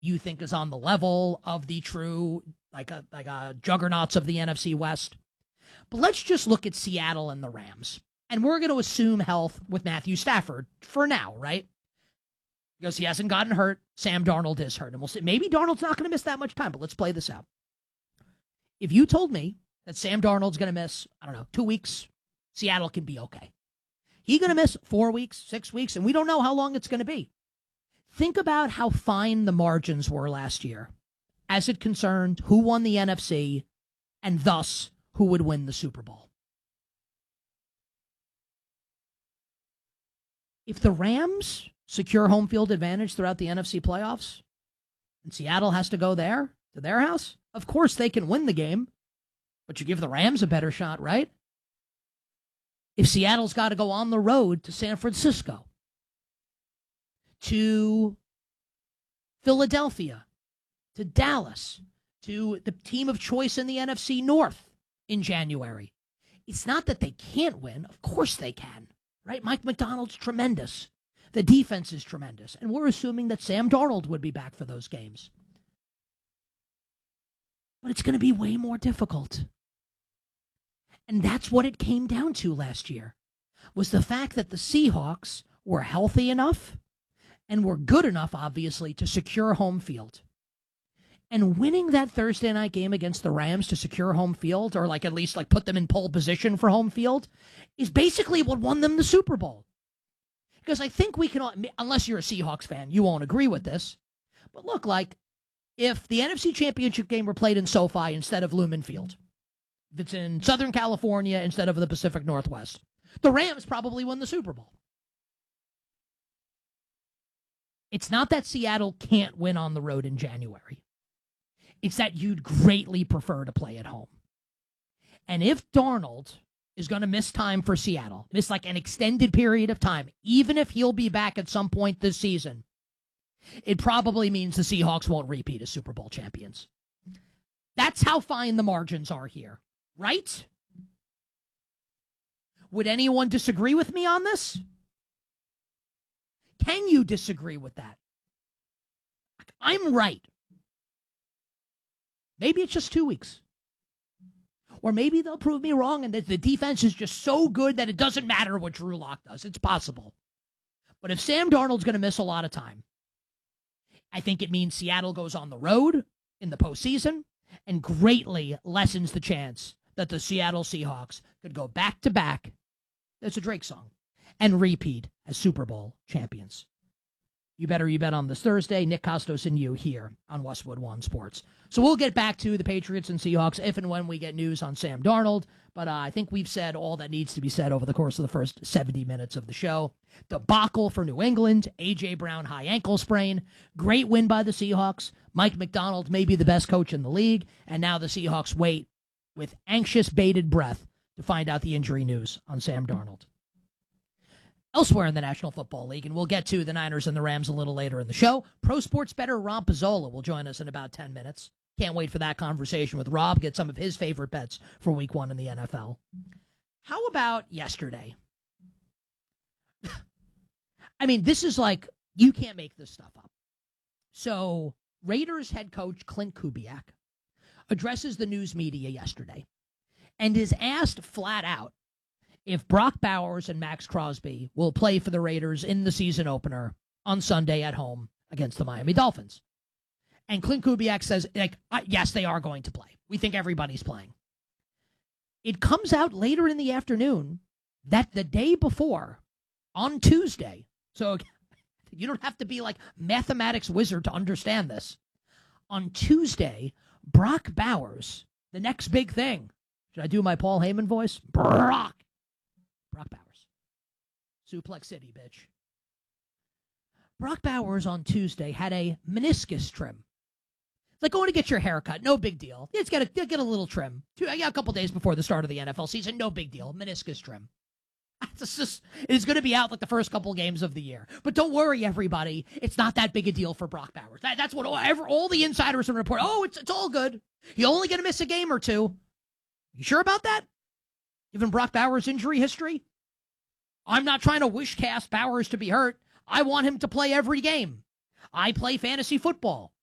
you think is on the level of the true, like a juggernauts of the NFC West. But let's just look at Seattle and the Rams. And we're going to assume health with Matthew Stafford for now, right? Because he hasn't gotten hurt. Sam Darnold is hurt. And we'll see. Maybe Darnold's not going to miss that much time, but let's play this out. If you told me that Sam Darnold's going to miss, 2 weeks, Seattle can be okay. He's going to miss 4 weeks, 6 weeks, and we don't know how long it's going to be. Think about how fine the margins were last year as it concerned who won the NFC and thus who would win the Super Bowl. If the Rams secure home field advantage throughout the NFC playoffs and Seattle has to go there to their house, of course they can win the game, but you give the Rams a better shot, right? If Seattle's got to go on the road to San Francisco, to Philadelphia, to Dallas, to the team of choice in the NFC North in January, it's not that they can't win. Of course they can, right? Mike Macdonald's tremendous. The defense is tremendous. And we're assuming that Sam Darnold would be back for those games. But it's going to be way more difficult. And that's what it came down to last year, was the fact that the Seahawks were healthy enough and were good enough, obviously, to secure home field. And winning that Thursday night game against the Rams to secure home field, or at least put them in pole position for home field, is basically what won them the Super Bowl. Because I think we can, unless you're a Seahawks fan, you won't agree with this. But look, if the NFC Championship game were played in SoFi instead of Lumen Field, if it's in Southern California instead of the Pacific Northwest, the Rams probably won the Super Bowl. It's not that Seattle can't win on the road in January. It's that you'd greatly prefer to play at home. And if Darnold is going to miss time for Seattle, miss an extended period of time, even if he'll be back at some point this season, it probably means the Seahawks won't repeat as Super Bowl champions. That's how fine the margins are here, right? Would anyone disagree with me on this? Can you disagree with that? I'm right. Maybe it's just 2 weeks. Or maybe they'll prove me wrong and that the defense is just so good that it doesn't matter what Drew Lock does. It's possible. But if Sam Darnold's going to miss a lot of time, I think it means Seattle goes on the road in the postseason and greatly lessens the chance that the Seattle Seahawks could go back-to-back, that's a Drake song, and repeat as Super Bowl champions. You bet on this Thursday. Nick Costos and you here on Westwood One Sports. So we'll get back to the Patriots and Seahawks if and when we get news on Sam Darnold. But I think we've said all that needs to be said over the course of the first 70 minutes of the show. Debacle for New England. A.J. Brown, high ankle sprain. Great win by the Seahawks. Mike Macdonald may be the best coach in the league. And now the Seahawks wait with anxious, bated breath to find out the injury news on Sam Darnold. Elsewhere in the National Football League, and we'll get to the Niners and the Rams a little later in the show, pro sports bettor Rob Pizzola will join us in about 10 minutes. Can't wait for that conversation with Rob, get some of his favorite bets for week 1 in the NFL. How about yesterday? I mean, this is you can't make this stuff up. So, Raiders head coach Clint Kubiak addresses the news media yesterday and is asked flat out if Brock Bowers and Max Crosby will play for the Raiders in the season opener on Sunday at home against the Miami Dolphins. And Clint Kubiak says, yes, they are going to play. We think everybody's playing. It comes out later in the afternoon that the day before, on Tuesday, so you don't have to be mathematics wizard to understand this. On Tuesday, Brock Bowers, the next big thing. Should I do my Paul Heyman voice? Brock Bowers. Suplex City, bitch. Brock Bowers on Tuesday had a meniscus trim. It's like going to get your hair cut. No big deal. It's get a little trim. A couple days before the start of the NFL season. No big deal. Meniscus trim. It's going to be out the first couple games of the year. But don't worry, everybody. It's not that big a deal for Brock Bowers. That's what all the insiders are reporting. Oh, it's all good. He's only going to miss a game or two. You sure about that? Given Brock Bowers' injury history? I'm not trying to wish cast Bowers to be hurt. I want him to play every game. I play fantasy football.